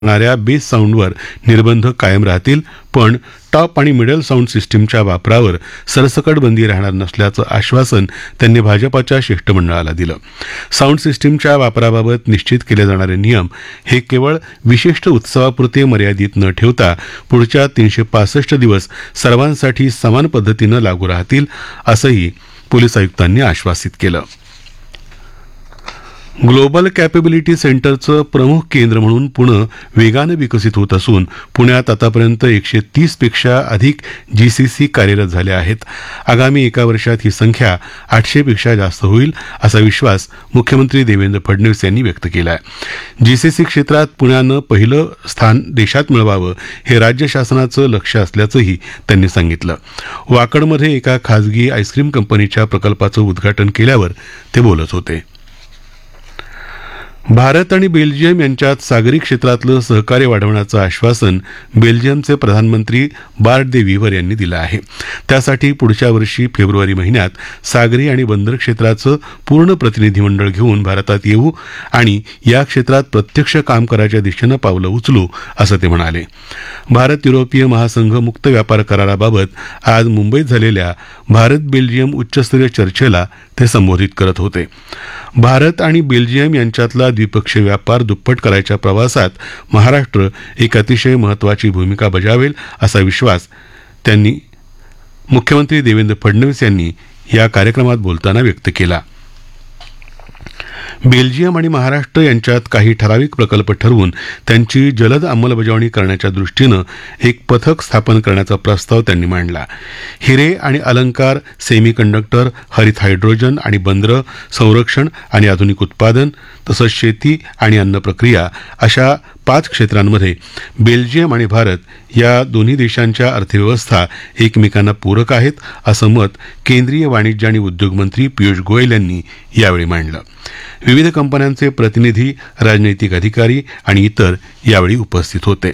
करणाऱ्या बेस साऊंडवर निर्बंध कायम राहतील, पण टॉप आणि मिडल साऊंड सिस्टीमच्या वापरावर सरसकट बंदी राहणार नसल्याचं आश्वासन त्यांनी भाजपाच्या शिष्टमंडळाला दिलं. साऊंड सिस्टीमच्या वापराबाबत निश्चित केले जाणारे नियम हे केवळ विशिष्ट उत्सवापुरते मर्यादित न ठेवता पुढच्या 365 दिवस सर्वांसाठी समान पद्धतीनं लागू राहतील, असंही पोलीस आयुक्तांनी आश्वासित केलं. ग्लोबल कॅपेबिलिटी सेंटरचं प्रमुख केंद्र म्हणून पुणे वेगानं विकसित होत असून पुण्यात आतापर्यंत 130 पेक्षा अधिक GCC कार्यरत झाले आहेत. आगामी एका वर्षात ही संख्या 800 पेक्षा जास्त होईल, असा विश्वास मुख्यमंत्री देवेंद्र फडणवीस यांनी व्यक्त केला आहे. GCC क्षेत्रात पुण्यानं पहिलं स्थान देशात मिळवावं हे राज्य शासनाचं लक्ष्य असल्याचंही त्यांनी सांगितलं. वाकडमध्ये एका खासगी आईस्क्रीम कंपनीच्या प्रकल्पाचं उद्घाटन केल्यावर ते बोलत होते. भारत आणि बेल्जियम यांच्यात सागरी क्षेत्रातलं सहकार्य वाढवण्याचं आश्वासन बेल्जियमचे प्रधानमंत्री बार्ट दे वीव्हर यांनी दिलं आहे. त्यासाठी पुढच्या वर्षी फेब्रुवारी महिन्यात सागरी आणि बंदर क्षेत्राचं पूर्ण प्रतिनिधिमंडळ घेऊन भारतात येऊ आणि या क्षेत्रात प्रत्यक्ष काम करायच्या दिशेनं पावलं उचलू, असं ते म्हणाले. भारत युरोपीय महासंघ मुक्त व्यापार कराराबाबत आज मुंबईत झालेल्या भारत बेल्जियम उच्चस्तरीय चर्चेला ते संबोधित करत होते. भारत आणि बेल्जियम यांच्यातला द्विपक्षीय व्यापार दुप्पट करायच्या प्रवासात महाराष्ट्र एक अतिशय महत्त्वाची भूमिका बजावेल, असा विश्वास त्यांनी मुख्यमंत्री देवेंद्र फडणवीस यांनी या कार्यक्रमात बोलताना व्यक्त केला. बेल्जियम आणि महाराष्ट्र यांच्यात काही ठराविक प्रकल्प ठरवून त्यांची जलद अंमलबजावणी करण्याच्या दृष्टीनं एक पथक स्थापन करण्याचा प्रस्ताव त्यांनी मांडला. हिरे आणि अलंकार, सेमीकंडक्टर, हरित हायड्रोजन आणि बंदरं, संरक्षण आणि आधुनिक उत्पादन, तसंच शेती आणि अन्न प्रक्रिया अशा 5 क्षेत्रांमध्ये बेल्जियम आणि भारत या दोन्ही देशांच्या अर्थव्यवस्था एकमेकांना पूरक आहेत, असं मत केंद्रीय वाणिज्य आणि उद्योग मंत्री पियुष गोयल यांनी यावेळी मांडलं. विविध कंपन्यांचे प्रतिनिधी, राजनैतिक अधिकारी आणि इतर यावेळी उपस्थित होते.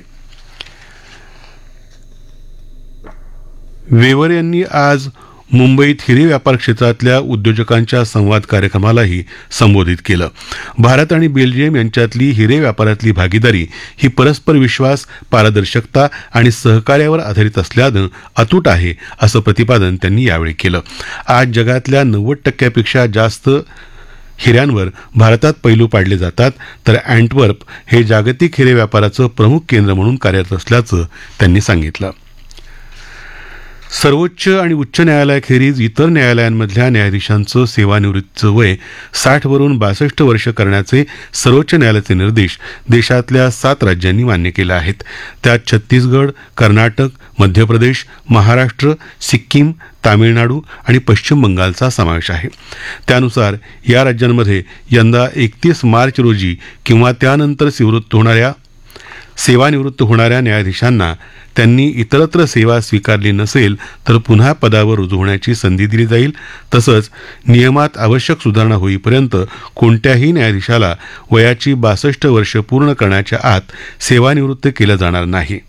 वेवर यांनी आज मुंबईत हिरे व्यापार क्षेत्रातल्या उद्योजकांच्या संवाद कार्यक्रमालाही संबोधित केलं. भारत आणि बेल्जियम यांच्यातली हिरे व्यापारातली भागीदारी ही परस्पर विश्वास, पारदर्शकता आणि सहकार्यावर आधारित असल्यानं अतूट आहे, असं प्रतिपादन त्यांनी यावेळी केलं. आज जगातल्या 90% जास्त हिऱ्यांवर भारतात पैलू पाडले जातात, तर अँटवर्प हे जागतिक हिरे व्यापाराचं प्रमुख केंद्र म्हणून कार्यरत असल्याचं त्यांनी सांगितलं. सर्वोच्च आणि उच्च न्यायालयाखेरीज इतर न्यायालयांमधल्या न्यायाधीशांचं सेवानिवृत्तीचं वय 60 वरून 62 वर्ष करण्याचे सर्वोच्च न्यायालयाचे निर्देश देशातल्या 7 राज्यांनी मान्य केले आहेत. त्यात छत्तीसगड, कर्नाटक, मध्य प्रदेश, महाराष्ट्र, सिक्कीम, तामिळनाडू आणि पश्चिम बंगालचा समावेश आहे. त्यानुसार या राज्यांमध्ये यंदा 31 मार्च रोजी किंवा त्यानंतर सेवानिवृत्त होणाऱ्या न्यायाधीशांना त्यांनी इतरत्र सेवा स्वीकारली नसेल तर पुन्हा पदावर रुजू होण्याची संधी दिली जाईल. तसंच नियमात आवश्यक सुधारणा होईपर्यंत कोणत्याही न्यायाधीशाला वयाची 62 वर्ष पूर्ण करण्याच्या आत सेवानिवृत्त केलं जाणार नाही.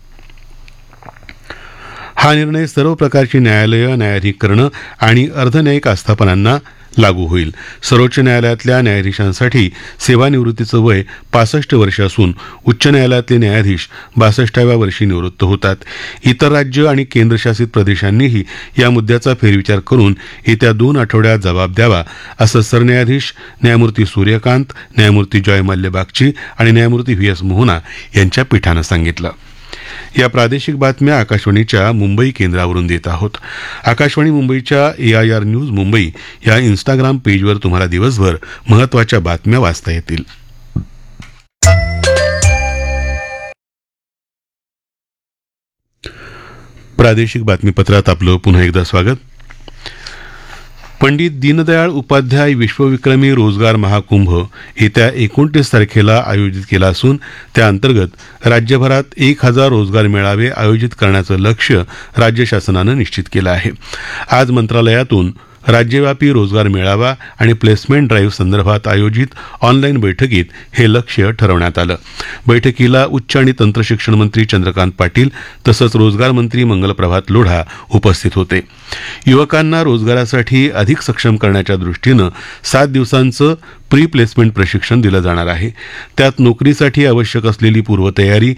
हा निर्णय सर्व प्रकारची न्यायालयं, न्यायाधिकरणं आणि अर्धन्यायिक आस्थापनांना लागू होईल. सर्वोच्च न्यायालयातल्या न्यायाधीशांसाठी सेवानिवृत्तीचं वय 65 वर्ष असून उच्च न्यायालयातले न्यायाधीश 62व्या वर्षी निवृत्त होतात. इतर राज्य आणि केंद्रशासित प्रदेशांनीही या मुद्द्याचा फेरविचार करून येत्या 2 आठवड्यात जबाब द्यावा, असं सरन्यायाधीश न्यायमूर्ती सूर्यकांत, न्यायमूर्ती जॉय मल्ले बागची आणि न्यायमूर्ती VS मोहना यांच्या पीठानं सांगितलं. या प्रादेशिक बातम्या आकाशवाणीच्या मुंबई केंद्रावरून देत आहोत. आकाशवाणी मुंबईच्या AIR न्यूज मुंबई या इंस्टाग्राम पेजवर तुम्हाला दिवसभर महत्त्वाच्या बातम्या वाचता येतील. प्रादेशिक बातमीपत्रात आपलं पुन्हा एकदा स्वागत. पंडित दीनदयाळ उपाध्याय विश्वविक्रमी रोजगार महाकुंभ येत्या 29 तारखेला आयोजित केला असून त्याअंतर्गत राज्यभरात 1000 रोजगार मेळावे आयोजित करण्याचं लक्ष्य राज्य शासनानं निश्चित केलं आहे. आज मंत्रालयातून राज्यव्यापी रोजगार मेळावा आणि प्लेसमेंट ड्राईव्ह संदर्भात आयोजित ऑनलाईन बैठकीत हे लक्ष्य ठरवण्यात आलं. बैठकीला उच्च आणि तंत्रशिक्षण मंत्री चंद्रकांत पाटील तसंच रोजगार मंत्री मंगलप्रभात लोढा उपस्थित होते. युवकांना रोजगारासाठी अधिक सक्षम करण्याच्या दृष्टीनं 7 दिवसांचं प्री प्लेसमेंट प्रशिक्षण दिलं जाणार आहे. त्यात नोकरीसाठी आवश्यक असलेली पूर्वतयारी